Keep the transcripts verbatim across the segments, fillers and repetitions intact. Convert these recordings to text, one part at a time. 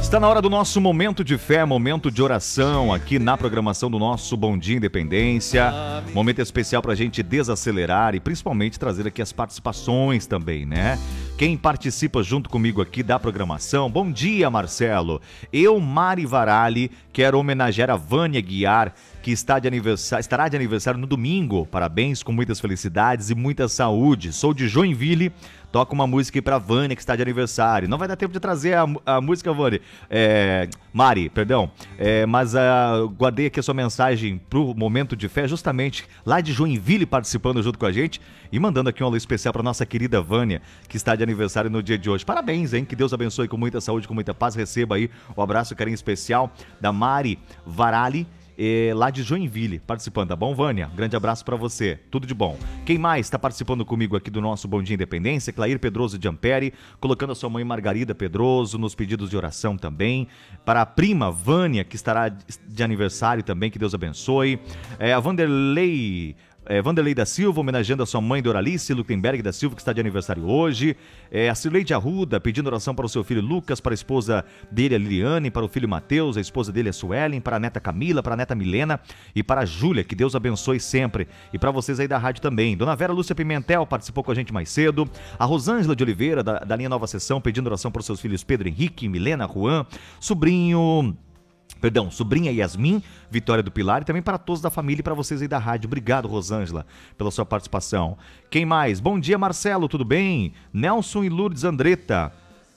Está na hora do nosso momento de fé, momento de oração aqui na programação do nosso Bom Dia Independência. Momento especial para a gente desacelerar e principalmente trazer aqui as participações também, né? Quem participa junto comigo aqui da programação, bom dia, Marcelo. Eu, Mari Varali, quero homenagear a Vânia Guiar, que está de aniversário, estará de aniversário no domingo. Parabéns, com muitas felicidades e muita saúde. Sou de Joinville. Toca uma música aí pra Vânia, que está de aniversário. Não vai dar tempo de trazer a, a música, Vânia. É, Mari, perdão. É, mas uh, guardei aqui a sua mensagem pro Momento de Fé, justamente lá de Joinville, participando junto com a gente e mandando aqui um alô especial pra nossa querida Vânia, que está de aniversário no dia de hoje. Parabéns, hein? Que Deus abençoe com muita saúde, com muita paz. Receba aí o abraço e carinho especial da Mari Varali, É, lá de Joinville, participando, tá bom, Vânia? Um grande abraço pra você, tudo de bom. Quem mais está participando comigo aqui do nosso Bom Dia Independência? Clair Pedroso de Ampere, colocando a sua mãe Margarida Pedroso nos pedidos de oração também. Para a prima Vânia, que estará de aniversário também, que Deus abençoe. É, a Vanderlei... É, Vanderlei da Silva, homenageando a sua mãe Doralice Lutemberg da Silva, que está de aniversário hoje. É, a Cileide Arruda, pedindo oração para o seu filho Lucas, para a esposa dele, a Liliane, para o filho Mateus, a esposa dele, a Suelen, para a neta Camila, para a neta Milena e para a Júlia, que Deus abençoe sempre. E para vocês aí da rádio também. Dona Vera Lúcia Pimentel participou com a gente mais cedo. A Rosângela de Oliveira, da, da linha Nova Sessão, pedindo oração para os seus filhos Pedro Henrique, Milena, Juan, sobrinho... Perdão, sobrinha Yasmin, Vitória do Pilar e também para todos da família e para vocês aí da rádio. Obrigado, Rosângela, pela sua participação. Quem mais? Bom dia, Marcelo, tudo bem? Nelson e Lourdes Andretta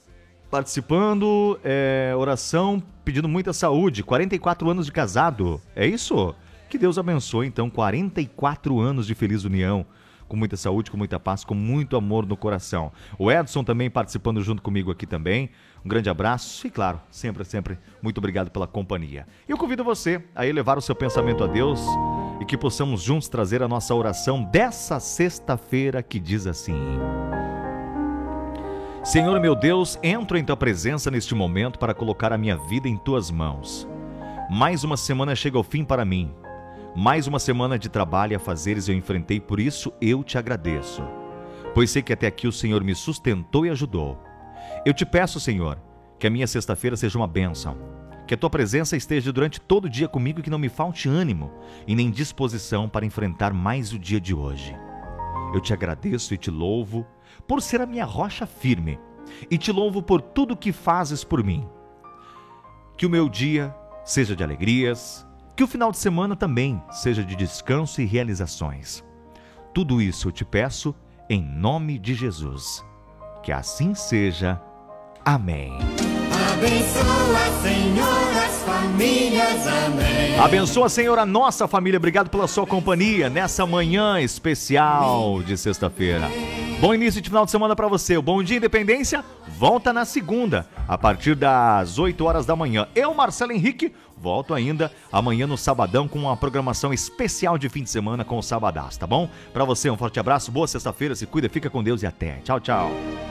participando, é, oração, pedindo muita saúde, quarenta e quatro anos de casado, é isso? Que Deus abençoe, então, quarenta e quatro anos de feliz união. Com muita saúde, com muita paz, com muito amor no coração. O Edson também participando junto comigo aqui também. Um grande abraço e, claro, sempre, sempre, muito obrigado pela companhia. Eu convido você a elevar o seu pensamento a Deus e que possamos juntos trazer a nossa oração dessa sexta-feira que diz assim: Senhor meu Deus, entro em Tua presença neste momento para colocar a minha vida em Tuas mãos. Mais uma semana chega ao fim para mim. Mais uma semana de trabalho e afazeres eu enfrentei, por isso eu te agradeço. Pois sei que até aqui o Senhor me sustentou e ajudou. Eu te peço, Senhor, que a minha sexta-feira seja uma bênção. Que a Tua presença esteja durante todo o dia comigo e que não me falte ânimo e nem disposição para enfrentar mais o dia de hoje. Eu te agradeço e te louvo por ser a minha rocha firme e te louvo por tudo que fazes por mim. Que o meu dia seja de alegrias, que o final de semana também seja de descanso e realizações. Tudo isso eu te peço em nome de Jesus. Que assim seja. Amém. Abençoa, Senhor, as famílias. Amém. Abençoa, Senhor, a nossa família. Obrigado pela sua companhia nessa manhã especial de sexta-feira. Bom início de final de semana para você. O Bom Dia Independência volta na segunda, a partir das oito horas da manhã. Eu, Marcelo Henrique, volto ainda amanhã no Sabadão com uma programação especial de fim de semana com o Sabadás, tá bom? Para você, um forte abraço, boa sexta-feira, se cuida, fica com Deus e até. Tchau, tchau.